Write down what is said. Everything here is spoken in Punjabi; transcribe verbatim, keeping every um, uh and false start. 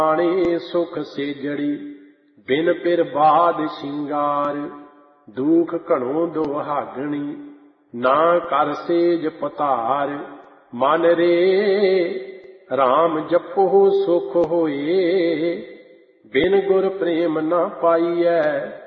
ਆਣੇ ਸੁਖ ਸੇਜੜੀ ਬਿਨ ਪਿਰ ਬਾਦ ਸ਼ਿੰਗਾਰ। ਦੁਖ ਘਣੋ ਦੁਹਾਗਣੀ ਨਾ ਕਰ ਸੇਜ ਪਤਾਰ। ਮਨ ਰੇ ਰਾਮ ਜਪੋ ਸੁਖ ਹੋਏ ਬਿਨ ਗੁਰ ਪ੍ਰੇਮ ਨਾ ਪਾਈਐ।